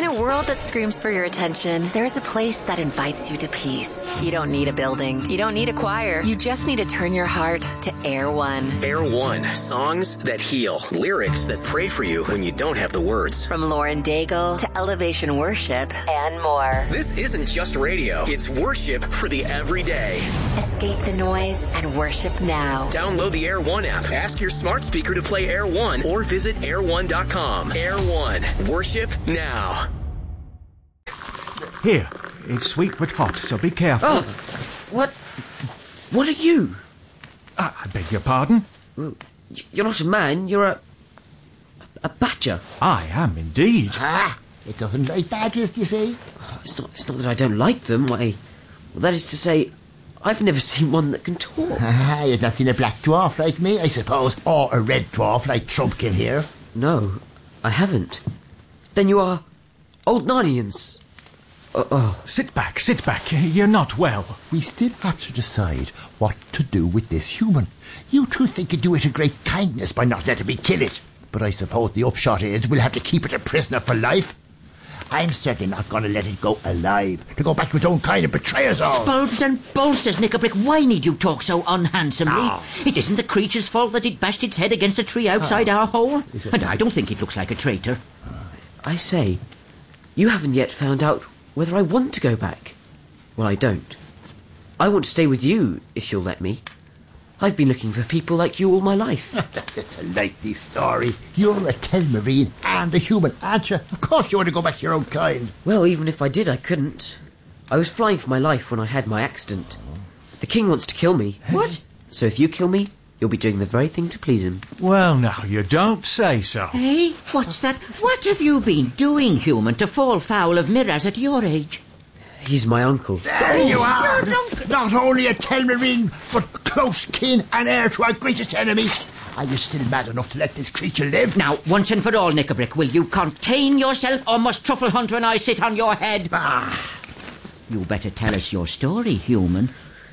a world that screams for your attention, there's a place that invites you to peace. You don't need a building. You don't need a choir. You just need to turn your heart to Air One. Air One. Songs that heal. Lyrics that pray for you when you don't have the words. From Lauren Daigle to Elevation Worship and more. This isn't just radio. It's worship for the everyday. Escape the noise and worship now. Download the Air One app. Ask your smart speaker to play Air One or visit air1.com. Air One. Worship now. Here, it's sweet but hot, so be careful. Oh, what are you? I beg your pardon? Well, you're not a man, you're a badger. I am indeed. It doesn't like badgers, do you see? Oh, it's not that I don't like them. Well, that is to say, I've never seen one that can talk. You've not seen a black dwarf like me, I suppose, or a red dwarf like Trumpkin here? No, I haven't. Then you are old Narnians. Sit back. You're not well. We still have to decide what to do with this human. You two think you do it a great kindness by not letting me kill it. But I suppose the upshot is we'll have to keep it a prisoner for life. I'm certainly not going to let it go alive, to go back to its own kind and betray us all. Bulbs and bolsters, Knickerbrick, why need you talk so unhandsomely? Oh. It isn't the creature's fault that it bashed its head against a tree outside our hole. And I don't think it looks like a traitor. I say, you haven't yet found out whether I want to go back. Well, I don't. I want to stay with you, if you'll let me. I've been looking for people like you all my life. It's a likely story. You're a Telmarine and a human, aren't you? Of course you want to go back to your own kind. Well, even if I did, I couldn't. I was flying for my life when I had my accident. The king wants to kill me. What? So if you kill me, you'll be doing the very thing to please him. Well, now, you don't say so. Hey, what's that? What have you been doing, human, to fall foul of Miraz at your age? He's my uncle. There you are. Not only a Telmarine, but close kin and heir to our greatest enemy. Are you still mad enough to let this creature live? Now, once and for all, Knickerbrick, will you contain yourself, or must Truffle Hunter and I sit on your head? You better tell us your story, human.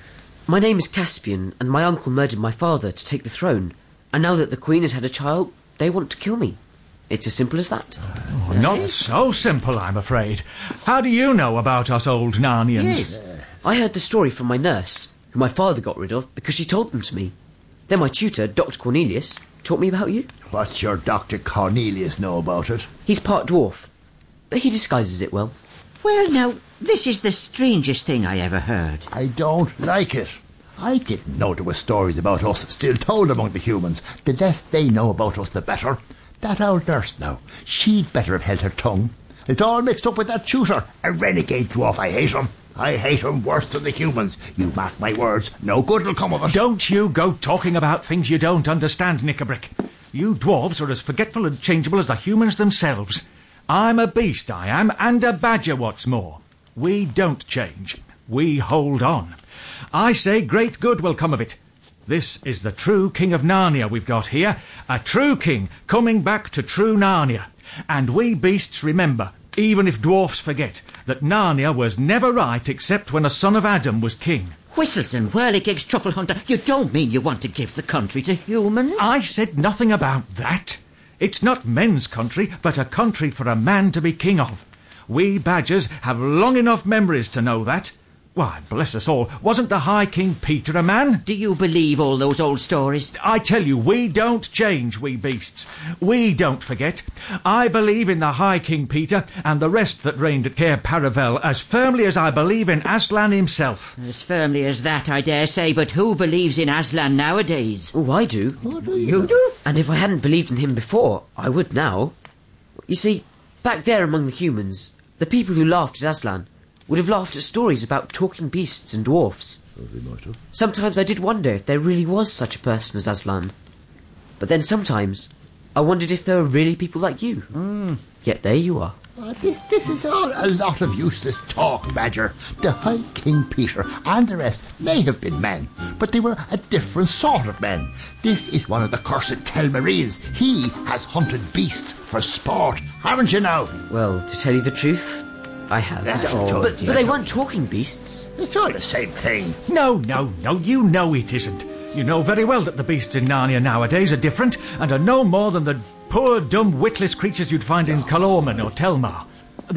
My name is Caspian, and my uncle murdered my father to take the throne. And now that the Queen has had a child, they want to kill me. It's as simple as that. Not so simple, I'm afraid. How do you know about us old Narnians? Yes. I heard the story from my nurse, who my father got rid of because she told them to me. Then my tutor, Dr. Cornelius, taught me about you. What's your Dr. Cornelius know about it? He's part dwarf, but he disguises it well. Well, now, this is the strangest thing I ever heard. I don't like it. I didn't know there were stories about us still told among the humans. The less they know about us, the better. That old nurse now, she'd better have held her tongue. It's all mixed up with that tutor, a renegade dwarf. I hate him. I hate him worse than the humans. You mark my words, no good will come of it. Don't you go talking about things you don't understand, Knickerbrick. You dwarves are as forgetful and changeable as the humans themselves. I'm a beast, I am, and a badger, what's more. We don't change. We hold on. I say great good will come of it. This is the true King of Narnia we've got here. A true king coming back to true Narnia. And we beasts remember, even if dwarfs forget, that Narnia was never right except when a son of Adam was king. Whistles and whirligigs, Truffle Hunter, you don't mean you want to give the country to humans? I said nothing about that. It's not men's country, but a country for a man to be king of. We badgers have long enough memories to know that. Why, bless us all, wasn't the High King Peter a man? Do you believe all those old stories? I tell you, we don't change, we beasts. We don't forget. I believe in the High King Peter and the rest that reigned at Cair Paravel as firmly as I believe in Aslan himself. As firmly as that, I dare say, but who believes in Aslan nowadays? Oh, I do. What do you do? And if I hadn't believed in him before, I would now. You see, back there among the humans, the people who laughed at Aslan would have laughed at stories about talking beasts and dwarfs. Oh, they might have. Sometimes I did wonder if there really was such a person as Aslan. But then sometimes I wondered if there were really people like you. Yet there you are. This is all a lot of useless talk, Badger. The High King Peter and the rest may have been men, but they were a different sort of men. This is one of the cursed Telmarines. He has hunted beasts for sport, haven't you now? Well, to tell you the truth, I have. But they weren't talking beasts. It's all the same thing. No, you know it isn't. You know very well that the beasts in Narnia nowadays are different and are no more than the poor, dumb, witless creatures you'd find in Calormen or Telmar.